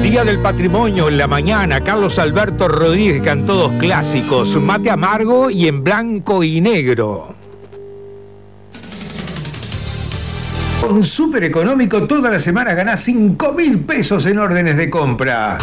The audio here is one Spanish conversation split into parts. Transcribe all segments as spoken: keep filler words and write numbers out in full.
Día del Patrimonio en la mañana. Carlos Alberto Rodríguez cantó dos clásicos, Mate Amargo y En Blanco y Negro. Con Súper Económico toda la semana ganás cinco mil pesos en órdenes de compra.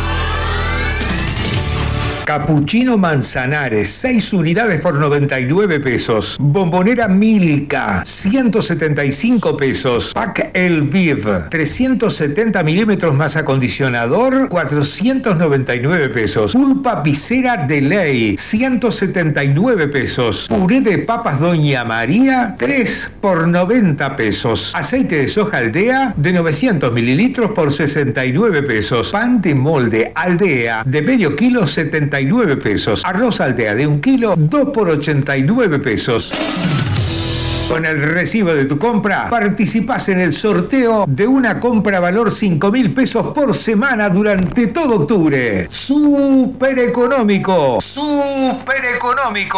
Capuchino Manzanares, seis unidades por noventa y nueve pesos. Bombonera Milka, ciento setenta y cinco pesos. Pack El Viv, trescientos setenta milímetros más acondicionador, cuatrocientos noventa y nueve pesos. Pulpa Visera de Ley, ciento setenta y nueve pesos. Puré de papas Doña María, tres por noventa pesos. Aceite de soja Aldea, de novecientos mililitros por sesenta y nueve pesos. Pan de molde Aldea, de medio kilo, setenta y nueve pesos. Arroz Aldea de un kilo, dos por ochenta y nueve pesos. Con el recibo de tu compra, participás en el sorteo de una compra valor cinco mil pesos por semana durante todo octubre. ¡Súper económico! ¡Súper económico!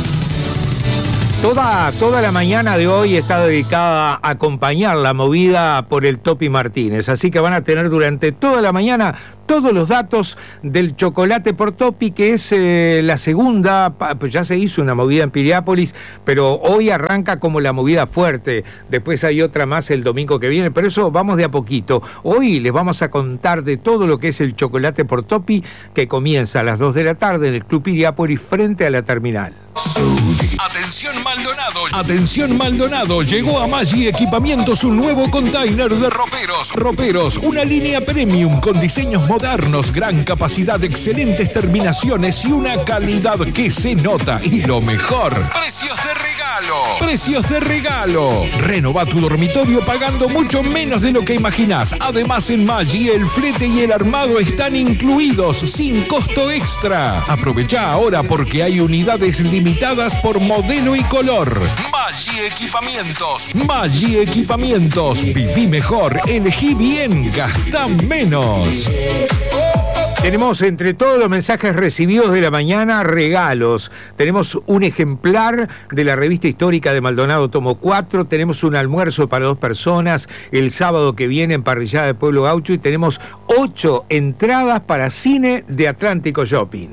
Toda, toda la mañana de hoy está dedicada a acompañar la movida por el Topi Martínez, así que van a tener durante toda la mañana todos los datos del chocolate por Topi, que es eh, la segunda, pues ya se hizo una movida en Piriápolis, pero hoy arranca como la movida fuerte, después hay otra más el domingo que viene, pero eso vamos de a poquito. Hoy les vamos a contar de todo lo que es el chocolate por Topi, que comienza a las dos de la tarde en el Club Piriápolis frente a la terminal. Atención Maldonado, atención Maldonado, llegó a Maggi Equipamientos un nuevo container de roperos. Roperos, una línea premium con diseños modernos, gran capacidad, excelentes terminaciones y una calidad que se nota. Y lo mejor, precios de regalo. Precios de regalo. Renova tu dormitorio pagando mucho menos de lo que imaginás. Además en Maggi el flete y el armado están incluidos sin costo extra. Aprovecha ahora porque hay unidades limitadas por modelo y color. Maggi Equipamientos. Maggi Equipamientos. Viví mejor, elegí bien, gastá menos. Tenemos entre todos los mensajes recibidos de la mañana regalos. Tenemos un ejemplar de la revista histórica de Maldonado tomo cuatro, tenemos un almuerzo para dos personas el sábado que viene en Parrillada de Pueblo Gaucho y tenemos ocho entradas para cine de Atlántico Shopping.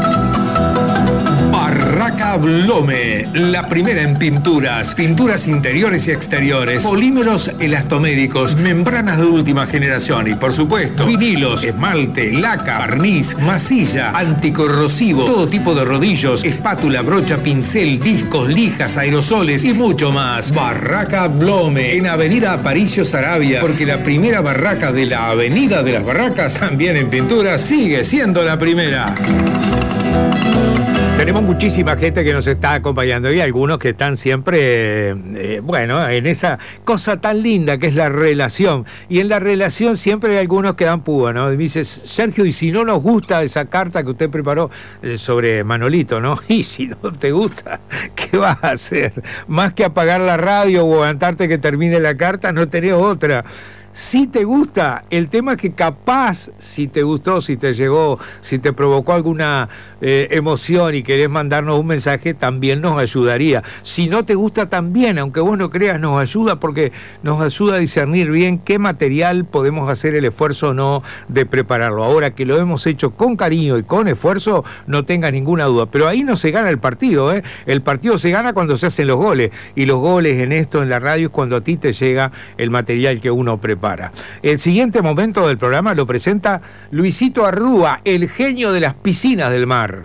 Barraca Blome, la primera en pinturas, pinturas interiores y exteriores, polímeros elastoméricos, membranas de última generación y por supuesto vinilos, esmalte, laca, barniz, masilla, anticorrosivo, todo tipo de rodillos, espátula, brocha, pincel, discos, lijas, aerosoles y mucho más. Barraca Blome, en Avenida Aparicio Saravia, porque la primera barraca de la Avenida de las Barracas, también en pinturas, sigue siendo la primera. Tenemos muchísima gente que nos está acompañando y algunos que están siempre, eh, bueno, en esa cosa tan linda que es la relación. Y en la relación siempre hay algunos que dan púa, ¿no? Y dices, Sergio, y si no nos gusta esa carta que usted preparó eh, sobre Manolito, ¿no? Y si no te gusta, ¿qué vas a hacer? Más que apagar la radio o aguantarte que termine la carta, no tenés otra. Si te gusta, el tema es que capaz, si te gustó, si te llegó, si te provocó alguna eh, emoción y querés mandarnos un mensaje, también nos ayudaría. Si no te gusta también, aunque vos no creas, nos ayuda porque nos ayuda a discernir bien qué material podemos hacer el esfuerzo o no de prepararlo. Ahora que lo hemos hecho con cariño y con esfuerzo, no tengas ninguna duda. Pero ahí no se gana el partido, ¿eh? El partido se gana cuando se hacen los goles. Y los goles en esto, en la radio, es cuando a ti te llega el material que uno prepara. El siguiente momento del programa lo presenta Luisito Arrúa, el genio de las piscinas del mar.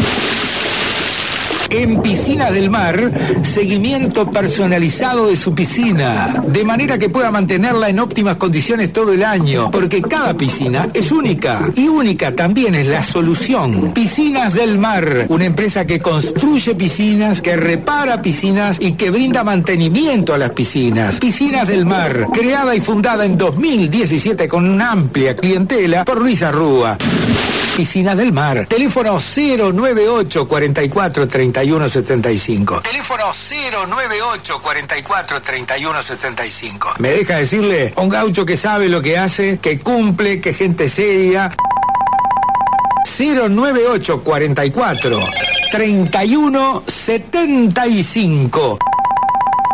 En Piscinas del Mar, seguimiento personalizado de su piscina, de manera que pueda mantenerla en óptimas condiciones todo el año, porque cada piscina es única, y única también es la solución. Piscinas del Mar, una empresa que construye piscinas, que repara piscinas y que brinda mantenimiento a las piscinas. Piscinas del Mar, creada y fundada en dos mil diecisiete con una amplia clientela por Luis Arrúa. Piscinas del Mar, teléfono cero nueve ocho, cuarenta y cuatro, treinta y uno setenta y cinco. Teléfono cero nueve ocho, cuarenta y cuatro, treinta y uno setenta y cinco. Me deja decirle, un gaucho que sabe lo que hace, que cumple, que gente seria. cero nueve ocho, cuarenta y cuatro, treinta y uno setenta y cinco.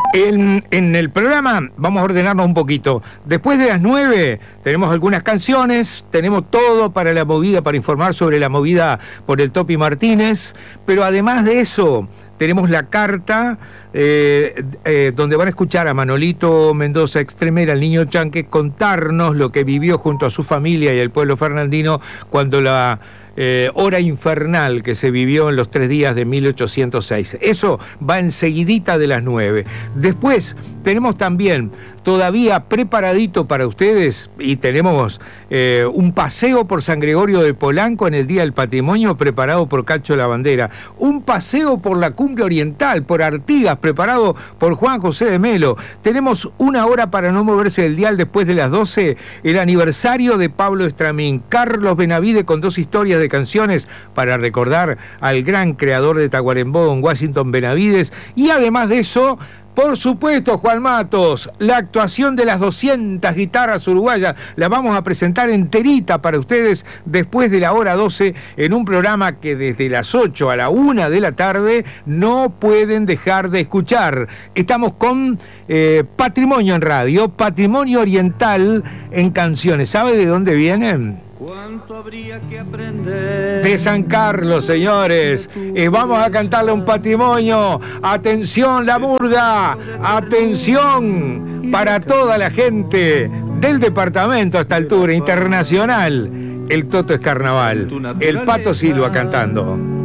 En, en el programa vamos a ordenarnos un poquito. Después de las nueve tenemos algunas canciones, tenemos todo para la movida, para informar sobre la movida por el Topi Martínez, pero además de eso tenemos la carta eh, eh, donde van a escuchar a Manolito Mendoza Extremera, el niño Chanque, contarnos lo que vivió junto a su familia y el pueblo fernandino cuando la eh, hora infernal que se vivió en los tres días de mil ochocientos seis. Eso va enseguidita de las nueve. Después tenemos también todavía preparadito para ustedes y tenemos eh, un paseo por San Gregorio de Polanco en el Día del Patrimonio preparado por Cacho Lavandera, un paseo por la Cumbre Oriental, por Artigas, preparado por Juan José de Melo. Tenemos una hora para no moverse del dial después de las doce, el aniversario de Pablo Estramín, Carlos Benavide con dos historias de canciones para recordar al gran creador de Tacuarembó, don Washington Benavides, y además de eso, por supuesto, Juan Matos, la actuación de las doscientas guitarras uruguayas la vamos a presentar enterita para ustedes después de la hora doce en un programa que desde las ocho a la una de la tarde no pueden dejar de escuchar. Estamos con eh, Patrimonio en Radio, Patrimonio Oriental en canciones. ¿Sabe de dónde vienen? ¿Cuánto habría que aprender? De San Carlos, señores. Eh, vamos a cantarle un patrimonio. Atención, la murga. Atención para toda la gente del departamento a esta altura, internacional. El Toto es carnaval. El Pato Silva cantando.